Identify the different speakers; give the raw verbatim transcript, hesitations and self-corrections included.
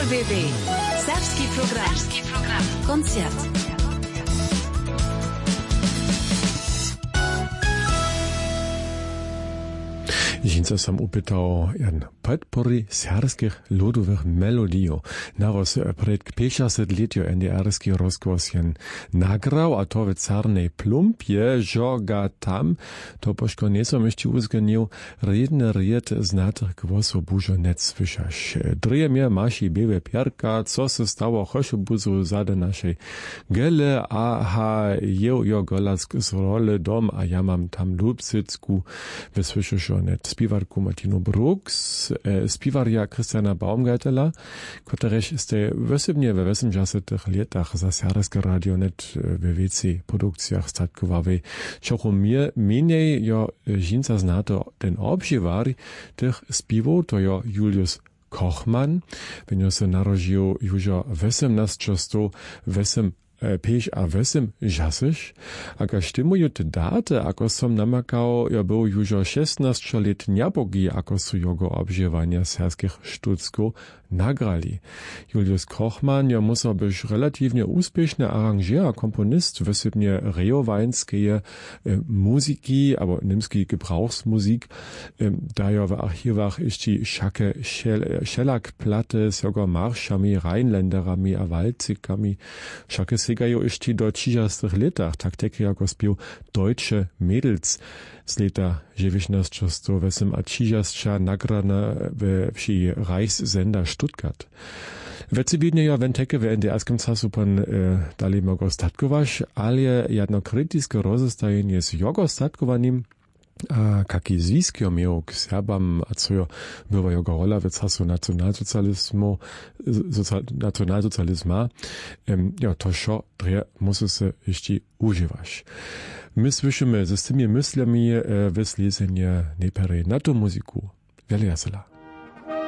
Speaker 1: R W B. Serbski program. Serbski program. Koncert.
Speaker 2: Žinca sam upytał jan podpory serbskich ludowych melodijów. Naraz pred päťdesiatletju N D R-ski rozgłos jan nagrał, a to w Czarnej Plumpie, żoga tam, to poszko niesom jeszcze uzganił, redny ried znatych głosów bużo net słyszasz. Dreje mnie maši bebe pierka, co se stało choszobuzu zade naszej gele, aha, jeł jo golask z role dom, a ja mam tam lubsycku, wysłyszysz o net. Spiwarku Martino Brooks, e, spiwarja Christiana Baumgartela, któreś ste wysybnie we osemdziesiątych latach za serbskie radio net w W C produkcjach statkowawej. Czocho mnie miniej jo žinca znato ten obżywar tych spiwów, to jo Julius Kochman, wenn se narodził już osiemnaście wesem pięć a wesem žasiš, aka štimuju te date, ako som namakał, ja był już šestnásť let njabogi, ako su jogo obživania serskich štucków nagrali. Julius Kochman ja musel być relatywnie uspieszny aranżer, komponist, wysybnie rejowańskie e, muzyki, aber niemski Gebrauchsmusik, e, da ja w archiwach jeszcze szake Schellack-Platte z jego marszami, Rheinländerami a walcykami, szake segają jeszcze do trzydziestych latach, tak tak jako spił Deutsche Mädels z lata dziewiętnaście a trzydziesty nagrane w wsi Reichssender Stuttgart. Wecibidnie ja wenteke w N D R-skim czasu pan e, dalej mogą statkować, ale jedno krytyczne rozestajenie z jego statkowaniem, a kaki zwiskio miał k Serbam, a co jo była jego rola w czasu nacjonalsocjalizmu, nacjonalsocjalizma, um, ja to szo dre musi se jeszcze używać. My słyszymy ze z tymi myślami e, wyslizenie nie pery na tą muzyku. Wiele jasela.